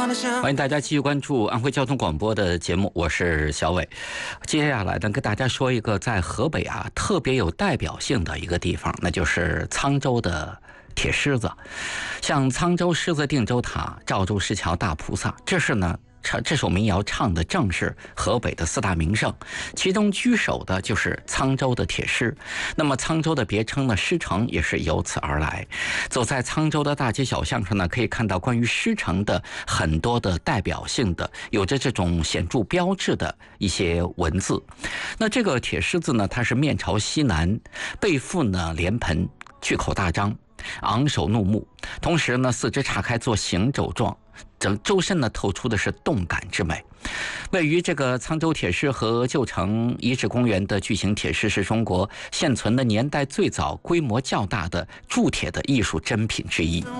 欢迎大家继续关注安徽交通广播的节目，我是小伟。接下来呢，跟大家说一个在河北特别有代表性的一个地方，那就是沧州的铁狮子。像沧州狮子定州塔、赵州石桥大菩萨，这首民谣唱的正是河北的四大名胜，其中居首的就是沧州的铁狮。那么沧州的别称呢，狮城也是由此而来。走在沧州的大街小巷上呢，可以看到关于狮城的很多的代表性的、有着这种显著标志的一些文字。那这个铁狮子呢，它是面朝西南，背负呢莲盆，巨口大张，昂首怒目，同时呢四肢岔开做行走状，周身呢透出的是动感之美。位于这个沧州铁狮和旧城遗址公园的巨型铁狮是中国现存的年代最早、规模较大的铸铁的艺术珍品之一。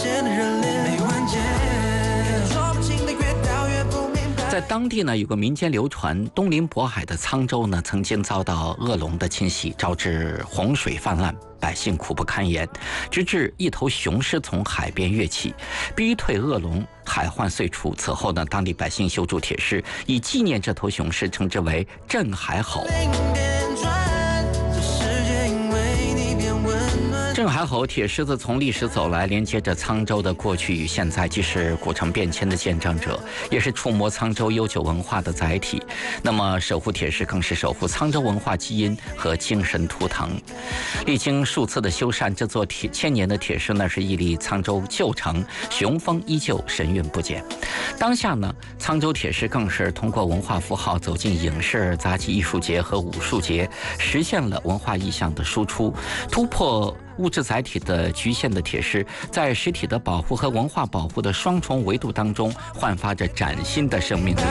在当地呢，有个民间流传，东临渤海的沧州呢，曾经遭到恶龙的侵袭，招致洪水泛滥，百姓苦不堪言。直至一头雄狮从海边跃起，逼退恶龙，海患遂除。此后呢，当地百姓修筑铁狮，以纪念这头雄狮，称之为镇海吼。镇海吼铁狮子从历史走来，连接着沧州的过去与现在，既是古城变迁的见证者，也是触摸沧州悠久文化的载体。那么守护铁狮更是守护沧州文化基因和精神图腾。历经数次的修缮，这座千年的铁狮呢，是屹立沧州旧城，雄风依旧，神韵不减。当下呢，沧州铁狮更是通过文化符号走进影视、杂技艺术节和武术节，实现了文化意象的输出，突破物质载体的局限的铁狮，在实体的保护和文化保护的双重维度当中，焕发着崭新的生命力。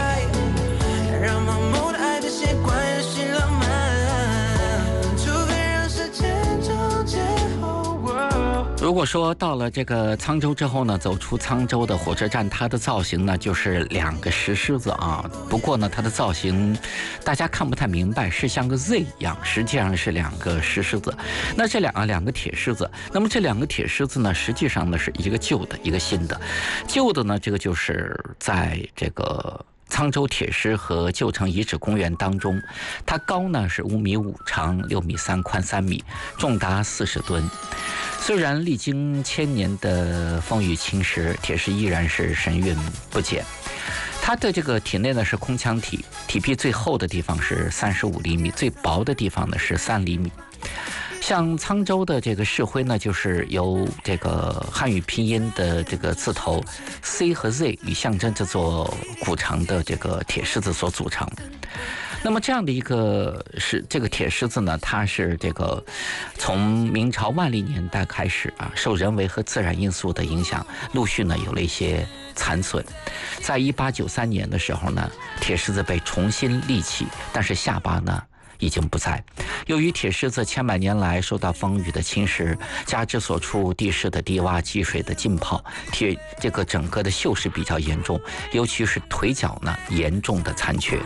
如果说到了这个沧州之后呢，走出沧州的火车站，它的造型呢就是两个石狮子不过呢，它的造型大家看不太明白，是像个 Z 一样，实际上是两个石狮子。那这两个铁狮子，那么这两个铁狮子呢，实际上呢是一个旧的，一个新的。旧的呢，这个就是在这个沧州铁狮和旧城遗址公园当中，它高呢是5.5米，长6.3米，宽3米，重达40吨。虽然历经千年的风雨侵蚀，铁狮依然是神韵不减。它的这个体内呢是空腔体，体壁最厚的地方是35厘米，最薄的地方呢是3厘米。像沧州的这个市徽呢，就是由这个汉语拼音的这个字头 C 和 Z 以象征这座古城的这个铁狮子所组成。那么这样的一个这个铁狮子呢，它是这个从明朝万历年代开始受人为和自然因素的影响，陆续呢有了一些残损。在1893年的时候呢，铁狮子被重新立起，但是下巴呢已经不在。由于铁狮子千百年来受到风雨的侵蚀，加之所处地势的低洼、积水的浸泡，这个整个的锈蚀比较严重，尤其是腿脚呢严重的残缺。